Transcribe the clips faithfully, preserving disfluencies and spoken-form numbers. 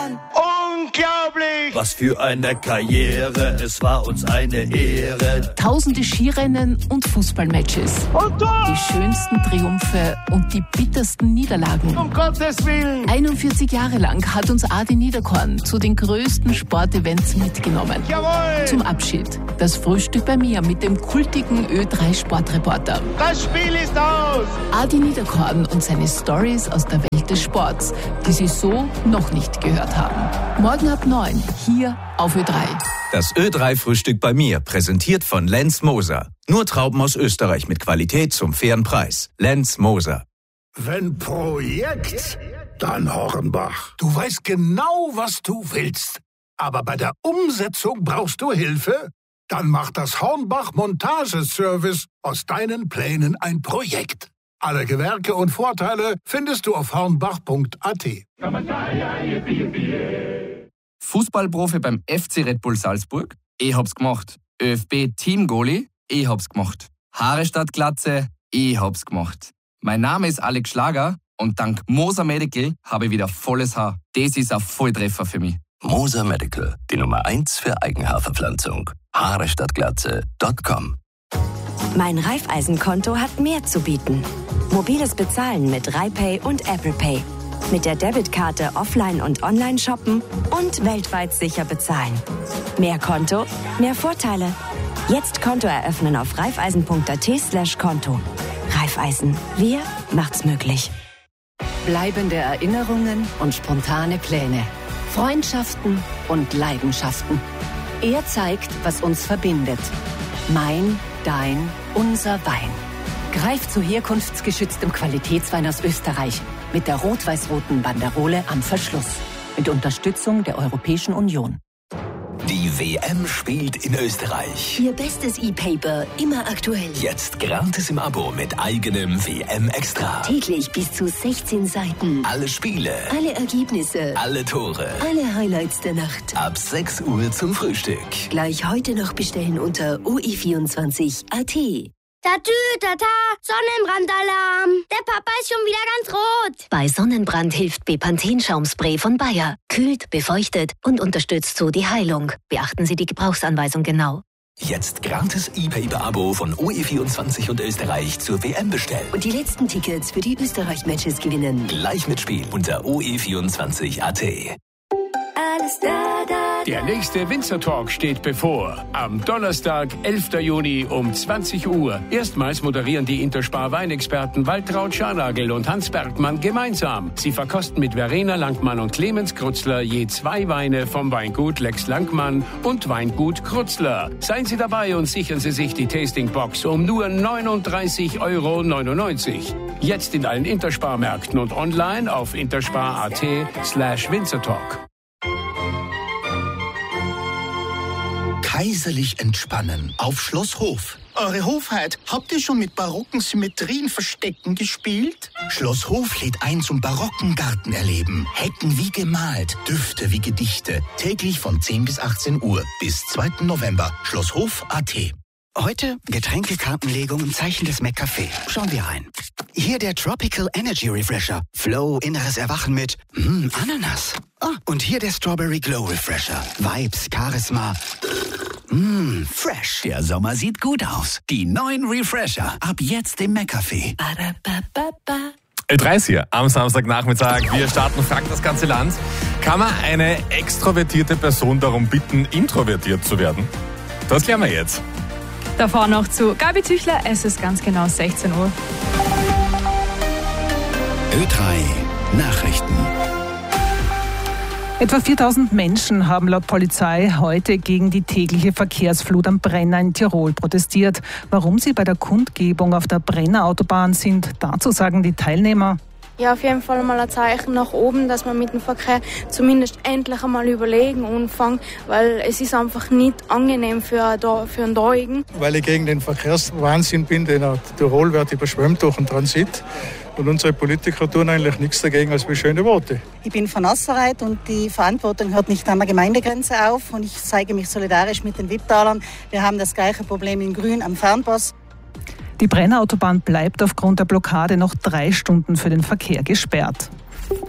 Niederkorn. Unglaublich! Was für eine Karriere, es war uns eine Ehre. Tausende Skirennen und Fußballmatches. Und da! Die schönsten Triumphe und die bittersten Niederlagen. Um Gottes Willen! einundvierzig Jahre lang hat uns Adi Niederkorn zu den größten Sportevents mitgenommen. Jawohl! Zum Abschied das Frühstück bei mir mit dem kultigen Ö drei Sportreporter. Das Spiel ist aus! Adi Niederkorn und seine Stories aus der Welt des Sports, die Sie so noch nicht gehört haben. Morgen ab neun, hier auf Ö drei. Das Ö drei Frühstück bei mir, präsentiert von Lenz Moser. Nur Trauben aus Österreich mit Qualität zum fairen Preis. Lenz Moser. Wenn Projekt, dann Hornbach. Du weißt genau, was du willst. Aber bei der Umsetzung brauchst du Hilfe? Dann macht das Hornbach Montageservice aus deinen Plänen ein Projekt. Alle Gewerke und Vorteile findest du auf hornbach punkt a t. Fußballprofi beim F C Red Bull Salzburg? Ich hab's gemacht. ÖFB-Team-Goalie? Ich hab's gemacht. Haare statt Glatze? Ich hab's gemacht. Mein Name ist Alex Schlager und dank Moser Medical habe ich wieder volles Haar. Das ist ein Volltreffer für mich. Moser Medical, die Nummer eins für Eigenhaarverpflanzung. Haare statt Glatze Punkt com. Mein Raiffeisenkonto hat mehr zu bieten. Mobiles Bezahlen mit RaiPay und Apple Pay. Mit der Debitkarte offline und online shoppen und weltweit sicher bezahlen. Mehr Konto, mehr Vorteile. Jetzt Konto eröffnen auf raiffeisen punkt a t slash Konto. Raiffeisen, wir macht's möglich. Bleibende Erinnerungen und spontane Pläne. Freundschaften und Leidenschaften. Er zeigt, was uns verbindet. Mein, dein, unser Wein. Greif zu herkunftsgeschütztem Qualitätswein aus Österreich mit der rot-weiß-roten Banderole am Verschluss. Mit Unterstützung der Europäischen Union. Die W M spielt in Österreich. Ihr bestes E-Paper, immer aktuell. Jetzt gratis im Abo mit eigenem W M-Extra. Täglich bis zu sechzehn Seiten. Alle Spiele. Alle Ergebnisse. Alle Tore. Alle Highlights der Nacht. Ab sechs Uhr zum Frühstück. Gleich heute noch bestellen unter o e vierundzwanzig punkt a t. Tatü, tata, Sonnenbrandalarm. Der Papa ist schon wieder ganz rot. Bei Sonnenbrand hilft Bepanthen-Schaumspray von Bayer. Kühlt, befeuchtet und unterstützt so die Heilung. Beachten Sie die Gebrauchsanweisung genau. Jetzt gratis E-Paper-Abo von O E vierundzwanzig und Österreich zur W M bestellen. Und die letzten Tickets für die Österreich-Matches gewinnen. Gleich mitspielen unter o e vierundzwanzig punkt a t. Alles da, da, da. Der nächste Winzer Talk steht bevor. Am Donnerstag, elften Juni um zwanzig Uhr. Erstmals moderieren die Interspar Weinexperten Waltraud Scharnagel und Hans Bergmann gemeinsam. Sie verkosten mit Verena Langmann und Clemens Krutzler je zwei Weine vom Weingut Lex Langmann und Weingut Krutzler. Seien Sie dabei und sichern Sie sich die Tastingbox um nur neununddreißig Euro neunundneunzig. Jetzt in allen Interspar-Märkten und online auf interspar punkt a t slash Winzertalk. Kaiserlich entspannen auf Schloss Hof. Eure Hofheit, habt ihr schon mit barocken Symmetrienverstecken gespielt? Schloss Hof lädt ein zum barocken Garten erleben. Hecken wie gemalt, Düfte wie Gedichte. Täglich von zehn bis achtzehn Uhr bis zweiten November. Schlosshof punkt a t. Heute Getränkekartenlegung im Zeichen des McCafé. Schauen wir rein. Hier der Tropical Energy Refresher. Flow, inneres Erwachen mit mm, Ananas. Ah, und hier der Strawberry Glow Refresher. Vibes, Charisma. Mmh, fresh. Der Sommer sieht gut aus. Die neuen Refresher. Ab jetzt im McCafé. Ö drei ist hier am Samstagnachmittag. Wir starten Fragt das ganze Land. Kann man eine extrovertierte Person darum bitten, introvertiert zu werden? Das klären wir jetzt. Davor noch zu Gabi Züchler. Es ist ganz genau sechzehn Uhr. Ö drei Nachrichten. Etwa viertausend Menschen haben laut Polizei heute gegen die tägliche Verkehrsflut am Brenner in Tirol protestiert. Warum sie bei der Kundgebung auf der Brenner Autobahn sind, dazu sagen die Teilnehmer. Ja, auf jeden Fall mal ein Zeichen nach oben, dass man mit dem Verkehr zumindest endlich einmal überlegen anfangen, weil es ist einfach nicht angenehm für, für einen Deugen. Weil ich gegen den Verkehrswahnsinn bin, denn Tirol wird überschwemmt durch den Transit. Und unsere Politiker tun eigentlich nichts dagegen als wie schöne Worte. Ich bin von Asserreit und die Verantwortung hört nicht an der Gemeindegrenze auf. Und ich zeige mich solidarisch mit den Wipptalern. Wir haben das gleiche Problem in Grün am Fernpass. Die Brennerautobahn bleibt aufgrund der Blockade noch drei Stunden für den Verkehr gesperrt.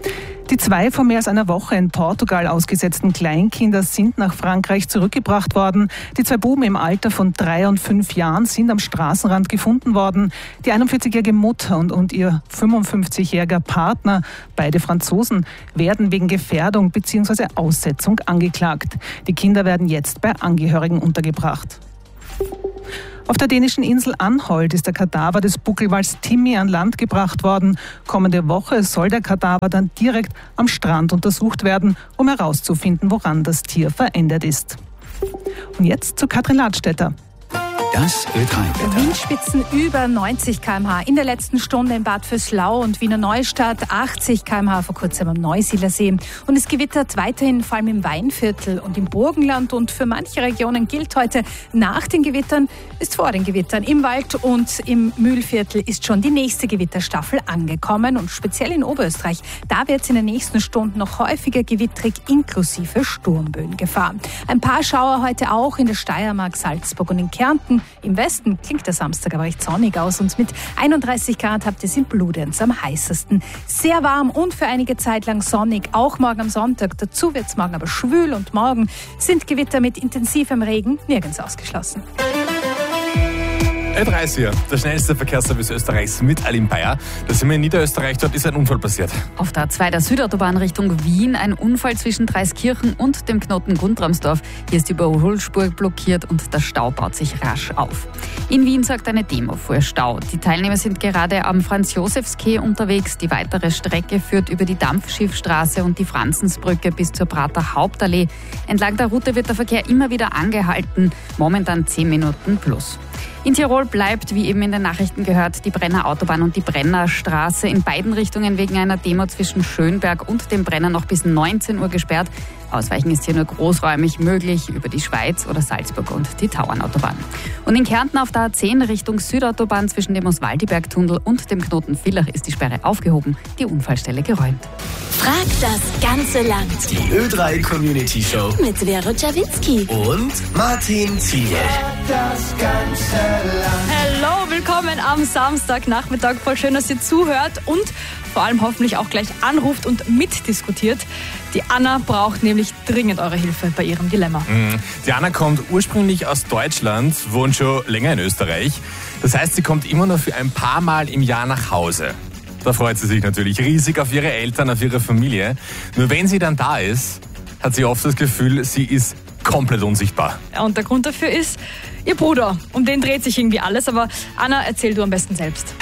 Die zwei vor mehr als einer Woche in Portugal ausgesetzten Kleinkinder sind nach Frankreich zurückgebracht worden. Die zwei Buben im Alter von drei und fünf Jahren sind am Straßenrand gefunden worden. Die einundvierzigjährige Mutter und, und ihr fünfundfünfzigjähriger Partner, beide Franzosen, werden wegen Gefährdung bzw. Aussetzung angeklagt. Die Kinder werden jetzt bei Angehörigen untergebracht. Auf der dänischen Insel Anholt ist der Kadaver des Buckelwals Timmy an Land gebracht worden. Kommende Woche soll der Kadaver dann direkt am Strand untersucht werden, um herauszufinden, woran das Tier verändert ist. Und jetzt zu Katrin Ladstätter. Das Ö drei Wetter. Windspitzen über neunzig Kilometer pro Stunde in der letzten Stunde in Bad Vöslau und Wiener Neustadt, achtzig Kilometer pro Stunde vor kurzem am Neusiedler See. Und es gewittert weiterhin vor allem im Weinviertel und im Burgenland. Und für manche Regionen gilt heute, nach den Gewittern ist vor den Gewittern. Im Wald und im Mühlviertel ist schon die nächste Gewitterstaffel angekommen. Und speziell in Oberösterreich, da wird es in den nächsten Stunden noch häufiger gewittrig inklusive Sturmböengefahr. Ein paar Schauer heute auch in der Steiermark, Salzburg und in Kärnten. Im Westen klingt der Samstag aber recht sonnig aus und mit einunddreißig Grad habt ihr es in Bludenz am heißesten. Sehr warm und für einige Zeit lang sonnig, auch morgen am Sonntag. Dazu wird es morgen aber schwül und morgen sind Gewitter mit intensivem Regen nirgends ausgeschlossen. Ö dreißig, der schnellste Verkehrsservice Österreichs mit Aline Bayer. Da sind wir in Niederösterreich, dort ist ein Unfall passiert. Auf der A zwei der Südautobahn Richtung Wien ein Unfall zwischen Dreiskirchen und dem Knoten Guntramsdorf. Hier ist die Überholspur blockiert und der Stau baut sich rasch auf. In Wien sorgt eine Demo für Stau. Die Teilnehmer sind gerade am Franz-Josefs-Quai unterwegs. Die weitere Strecke führt über die Dampfschiffstraße und die Franzensbrücke bis zur Prater Hauptallee. Entlang der Route wird der Verkehr immer wieder angehalten, momentan zehn Minuten plus. In Tirol bleibt, wie eben in den Nachrichten gehört, die Brenner Autobahn und die Brenner Straße in beiden Richtungen wegen einer Demo zwischen Schönberg und dem Brenner noch bis neunzehn Uhr gesperrt. Ausweichen ist hier nur großräumig möglich über die Schweiz oder Salzburg und die Tauernautobahn. Und in Kärnten auf der A zehn Richtung Südautobahn zwischen dem Oswaldiberg-Tunnel und dem Knoten Villach ist die Sperre aufgehoben, die Unfallstelle geräumt. Frag das ganze Land. Die Ö drei Community Show Mit Vero Czawinski. und Martin Ziel. Das ganze Land. Hallo, willkommen am Samstagnachmittag. Voll schön, dass ihr zuhört und vor allem hoffentlich auch gleich anruft und mitdiskutiert. Die Anna braucht nämlich dringend eure Hilfe bei ihrem Dilemma. Mhm. Die Anna kommt ursprünglich aus Deutschland, wohnt schon länger in Österreich. Das heißt, sie kommt immer nur für ein paar Mal im Jahr nach Hause. Da freut sie sich natürlich riesig auf ihre Eltern, auf ihre Familie. Nur wenn sie dann da ist, hat sie oft das Gefühl, sie ist komplett unsichtbar. Ja, und der Grund dafür ist ihr Bruder. Um den dreht sich irgendwie alles. Aber Anna, erzähl du am besten selbst.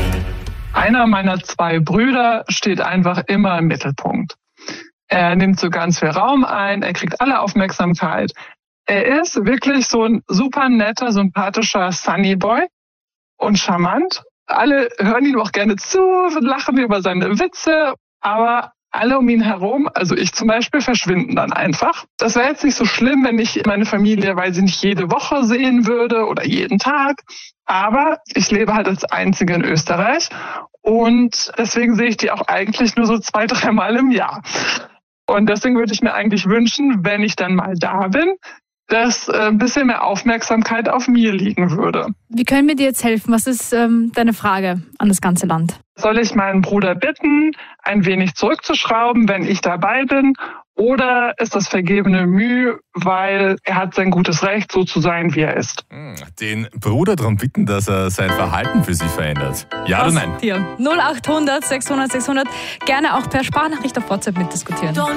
Einer meiner zwei Brüder steht einfach immer im Mittelpunkt. Er nimmt so ganz viel Raum ein, er kriegt alle Aufmerksamkeit. Er ist wirklich so ein super netter, sympathischer Sunnyboy und charmant. Alle hören ihm auch gerne zu, lachen über seine Witze, aber alle um ihn herum, also ich zum Beispiel, verschwinden dann einfach. Das wäre jetzt nicht so schlimm, wenn ich meine Familie, weil sie nicht jede Woche sehen würde oder jeden Tag. Aber ich lebe halt als Einzige in Österreich und deswegen sehe ich die auch eigentlich nur so zwei, dreimal im Jahr. Und deswegen würde ich mir eigentlich wünschen, wenn ich dann mal da bin, dass äh, ein bisschen mehr Aufmerksamkeit auf mir liegen würde. Wie können wir dir jetzt helfen? Was ist ähm, deine Frage an das ganze Land? Soll ich meinen Bruder bitten, ein wenig zurückzuschrauben, wenn ich dabei bin? Oder ist das vergebene Mühe, weil er hat sein gutes Recht, so zu sein, wie er ist? Den Bruder darum bitten, dass er sein Verhalten für sie verändert. Ja oder nein? Hier null achthundert sechshundert sechshundert. Gerne auch per Sprachnachricht auf WhatsApp mitdiskutieren.